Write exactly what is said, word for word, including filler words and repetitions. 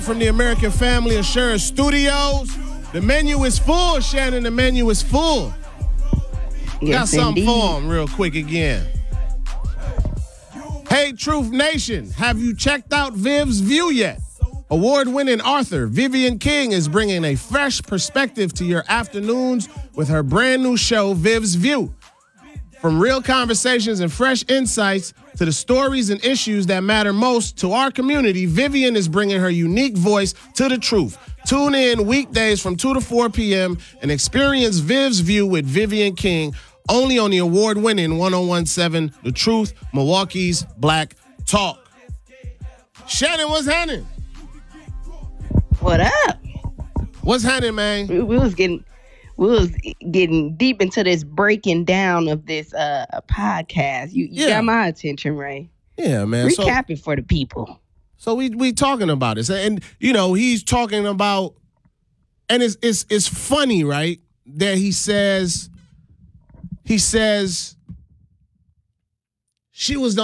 From the American Family Insurance Studios. The menu is full, Shannon. The menu is full. Yes, Got something indeed. for them real quick again. Hey, Truth Nation, have you checked out Viv's View yet? Award-winning author Vivian King is bringing a fresh perspective to your afternoons with her brand new show, Viv's View. From real conversations and fresh insights to the stories and issues that matter most to our community, Vivian is bringing her unique voice to the truth. Tune in weekdays from two to four p.m. and experience Viv's View with Vivian King only on the award-winning one oh one point seven The Truth, Milwaukee's Black Talk. Shannon, what's happening? What up? What's happening, man? We, we was getting we was getting deep into this breaking down of this uh podcast. You, you Yeah. got my attention, Ray. Yeah, man. So, Recap it for the people. so we we talking about this, and you know he's talking about, and it's it's it's funny, right? That he says, he says, she was the